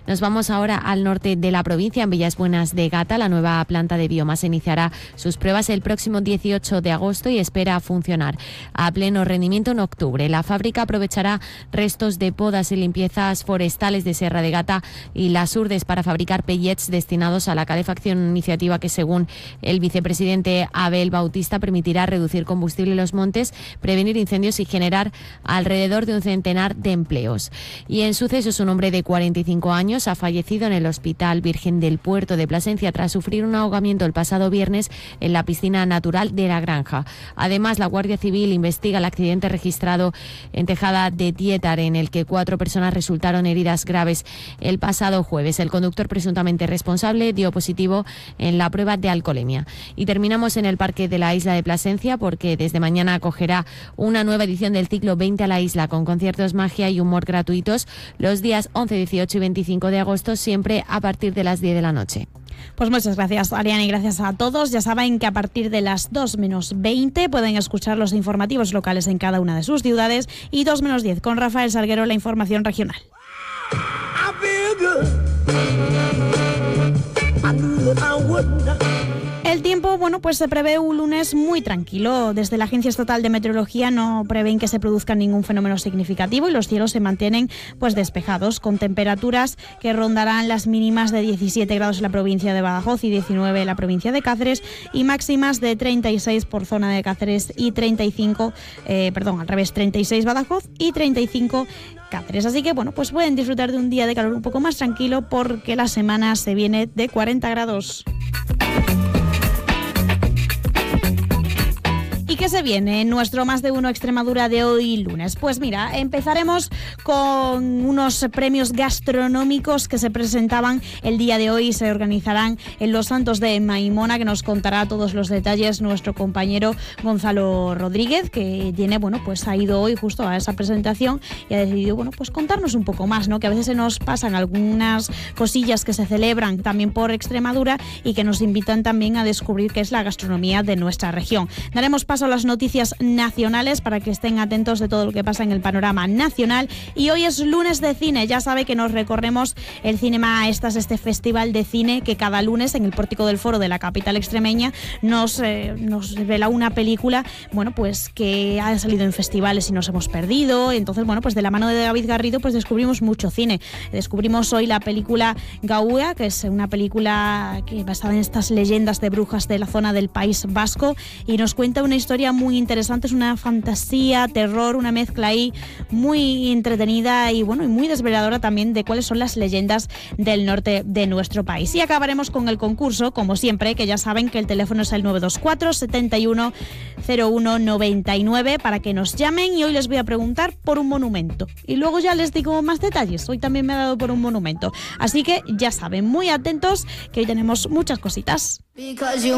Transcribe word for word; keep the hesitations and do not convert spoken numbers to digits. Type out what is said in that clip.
Nos vamos ahora al norte de la provincia, en Villas Buenas de Gata. La nueva planta de biomasa iniciará sus pruebas el próximo dieciocho de agosto y espera funcionar a pleno rendimiento en octubre. La fábrica aprovechará restos de podas y limpiezas forestales de Serra de Gata y Las Urdes para fabricar pellets destinados a la calefacción, iniciativa que, según el vicepresidente Abel Bautista, permitirá reducir combustible en los montes, prevenir incendios y generar alrededor de un centenar de empleos. Y en sucesos, un hombre de cuarenta y cinco años ha fallecido en el Hospital Virgen del Puerto de Plasencia tras sufrir un ahogamiento el pasado viernes en la piscina natural de la granja. Además, la Guardia Civil investiga el accidente registrado en Tejada de Tietar, en el que cuatro personas resultaron heridas graves el pasado jueves. El conductor presuntamente responsable dio positivo en la prueba de alcoholemia. Y terminamos en el Parque de la Isla de Plasencia, porque desde mañana acogerá una nueva edición del ciclo veinte a la isla, con conciertos, magia y humor gratuitos los días once, dieciocho y veinticinco de agosto, siempre a partir de las diez de la noche. Pues muchas gracias, Ariana, y gracias a todos. Ya saben que a partir de las dos menos veinte pueden escuchar los informativos locales en cada una de sus ciudades, y dos menos diez con Rafael Salguero, la información regional. El tiempo, bueno, pues se prevé un lunes muy tranquilo. Desde la Agencia Estatal de Meteorología no prevén que se produzca ningún fenómeno significativo y los cielos se mantienen pues despejados, con temperaturas que rondarán las mínimas de diecisiete grados en la provincia de Badajoz y diecinueve en la provincia de Cáceres, y máximas de treinta y seis por zona de Cáceres y treinta y cinco, eh, perdón, al revés, treinta y seis Badajoz y treinta y cinco Cáceres. Así que, bueno, pues pueden disfrutar de un día de calor un poco más tranquilo, porque la semana se viene de cuarenta grados. ¿Y qué se viene en nuestro Más de Uno Extremadura de hoy lunes? Pues mira, empezaremos con unos premios gastronómicos que se presentaban el día de hoy y se organizarán en Los Santos de Maimona, que nos contará todos los detalles nuestro compañero Gonzalo Rodríguez, que tiene, bueno, pues ha ido hoy justo a esa presentación y ha decidido, bueno, pues contarnos un poco más, ¿no? Que a veces se nos pasan algunas cosillas que se celebran también por Extremadura y que nos invitan también a descubrir qué es la gastronomía de nuestra región. Daremos paso a las noticias nacionales para que estén atentos de todo lo que pasa en el panorama nacional, y hoy es lunes de cine. Ya sabe que nos recorremos el Cinema Estas, este festival de cine que cada lunes en el pórtico del Foro de la capital extremeña nos, eh, nos revela una película, bueno, pues que ha salido en festivales y nos hemos perdido. Entonces, bueno, pues de la mano de David Garrido pues descubrimos mucho cine. Descubrimos hoy la película Gaua, que es una película que basada en estas leyendas de brujas de la zona del País Vasco, y nos cuenta una historia muy interesante. Es una fantasía, terror, una mezcla ahí muy entretenida y bueno, y muy desveladora también de cuáles son las leyendas del norte de nuestro país. Y acabaremos con el concurso, como siempre, que ya saben que el teléfono es el nueve dos cuatro, setenta y uno, cero uno noventa y nueve para que nos llamen, y hoy les voy a preguntar por un monumento y luego ya les digo más detalles. Hoy también me ha dado por un monumento, así que ya saben, muy atentos, que hoy tenemos muchas cositas.